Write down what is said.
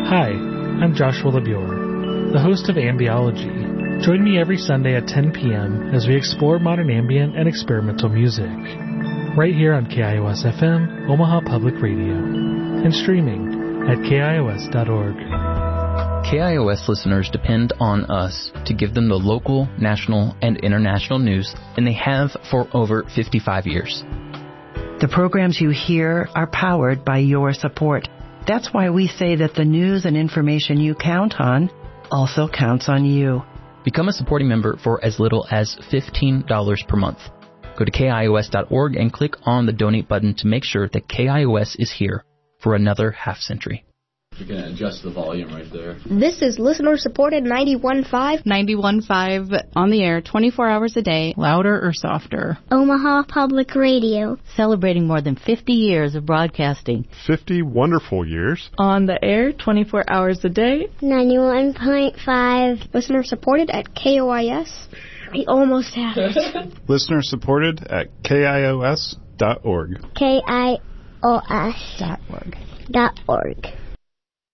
Hi, I'm Joshua LeBure, the host of Ambiology. Join me every Sunday at 10 p.m. as we explore modern ambient and experimental music, right here on KIOS-FM, Omaha Public Radio, and streaming at KIOS.org. KIOS listeners depend on us to give them the local, national, and international news, and they have for over 55 years. The programs you hear are powered by your support. That's why we say that the news and information you count on also counts on you. Become a supporting member for as little as $15 per month. Go to KIOS.org and click on the donate button to make sure that KIOS is here for another half century. You can adjust the volume right there. This is listener-supported 91.5. 91.5 on the air 24 hours a day. Louder or softer? Omaha Public Radio. Celebrating more than 50 years of broadcasting. 50 wonderful years. On the air 24 hours a day. 91.5. Listener-supported at KOIS. We almost have it. Listener-supported at KIOS.org. KIOS.org.